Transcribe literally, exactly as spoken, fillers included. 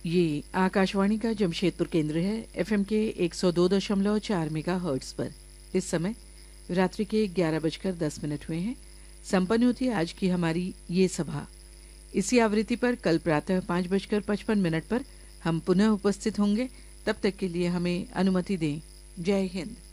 ये आकाशवाणी का जमशेदपुर केंद्र है। एफएम के एक सौ दो दशमलव चार मेगाहर्ट्ज पर इस समय रात्रि के ग्यारह बजकर दस मिनट हुए हैं। संपन्न होती आज की हमारी ये सभा। इसी आवृत्ति पर कल प्रातः पाँच बजकर पचपन मिनट पर हम पुनः उपस्थित होंगे। तब तक के लिए हमें अनुमति दें। जय हिंद।